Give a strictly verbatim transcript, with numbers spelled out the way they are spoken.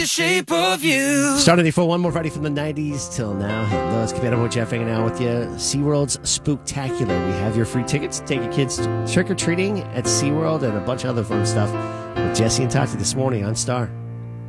The shape of you. Starting the full one more Friday from the nineties till now. Hello, it's Captain Boy Jeff hanging out with you. SeaWorld's Spooktacular. We have your free tickets. Take your kids trick-or-treating at SeaWorld and a bunch of other fun stuff with Jesse and Tati this morning on Star.